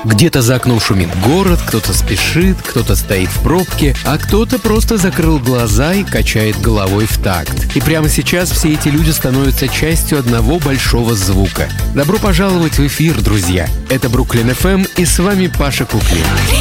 Где-то за окном шумит город, кто-то спешит, кто-то стоит в пробке, а кто-то просто закрыл глаза и качает головой в такт. И прямо сейчас все эти люди становятся частью одного большого звука. Добро пожаловать в эфир, друзья! Это Бруклин FM, и с вами Паша Куклин.